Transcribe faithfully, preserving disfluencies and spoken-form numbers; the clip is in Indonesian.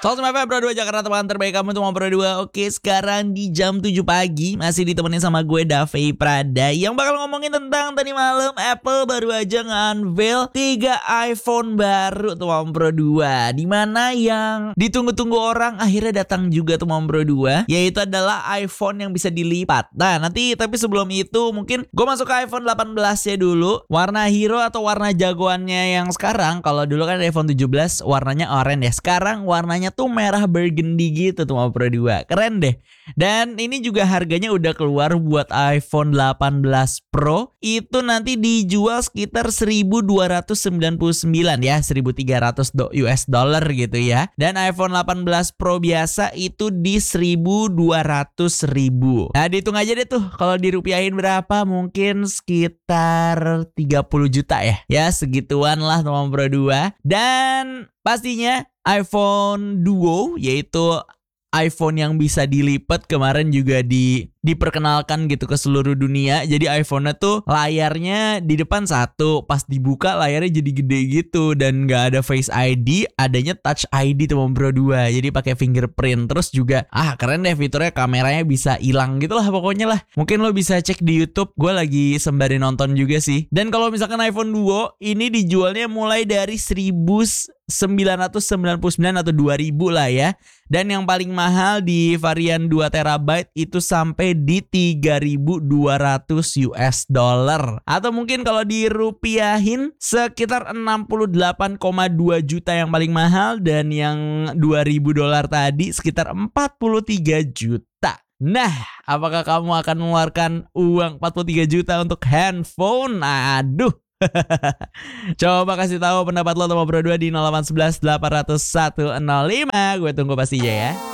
Soal F M Pro dua Jakarta, teman terbaik kamu tuh mau Pro dua. Oke, sekarang di jam tujuh pagi masih ditemenin sama gue Davey Prada yang bakal ngomongin tentang tadi malam Apple baru aja nge-unveil tiga iPhone baru tuh mau Pro dua. Dimana yang ditunggu-tunggu orang akhirnya datang juga tuh mau Pro dua, yaitu adalah iPhone yang bisa dilipat. Nah, nanti tapi sebelum itu mungkin gue masuk ke iPhone delapan belas ya dulu. Warna hero atau warna jagoannya yang sekarang, kalau dulu kan iPhone tujuh belas warnanya oranye ya. Sekarang warnanya tuh merah burgundy gitu tuh mau Pro dua. Keren deh. Dan ini juga harganya udah keluar buat iPhone delapan belas Pro. Itu nanti dijual sekitar seribu dua ratus sembilan puluh sembilan ya, seribu tiga ratus U S dollar gitu ya. Dan iPhone delapan belas Pro biasa itu di seribu dua ratus ribu. Nah, dihitung aja deh tuh kalau dirupiahin berapa, mungkin sekitar tiga puluh juta ya. Ya, segituan lah tuh mau Pro dua. Dan pastinya iPhone Duo, yaitu iPhone yang bisa dilipat, kemarin juga di diperkenalkan gitu ke seluruh dunia. Jadi iPhone-nya tuh layarnya di depan satu, pas dibuka layarnya jadi gede gitu dan nggak ada Face I D, adanya Touch I D tuh Pro dua. Jadi pakai fingerprint. Terus juga ah keren deh fiturnya, kameranya bisa hilang gitu lah pokoknya lah. Mungkin lo bisa cek di YouTube, gue lagi sembari nonton juga sih. Dan kalau misalkan iPhone Duo ini dijualnya mulai dari seribu sembilan ratus sembilan puluh sembilan atau dua ribu lah ya. Dan yang paling mahal di varian dua terabyte itu sampai di tiga ribu dua ratus U S dollar. Atau mungkin kalau dirupiahin sekitar enam puluh delapan koma dua juta yang paling mahal, dan yang dua ribu dolar tadi sekitar empat puluh tiga juta. Nah, apakah kamu akan mengeluarkan uang empat puluh tiga juta untuk handphone? Aduh. Coba kasih tahu pendapat lo sama Pro dua di nol delapan satu satu delapan nol satu nol lima. Gue tunggu pastinya ya.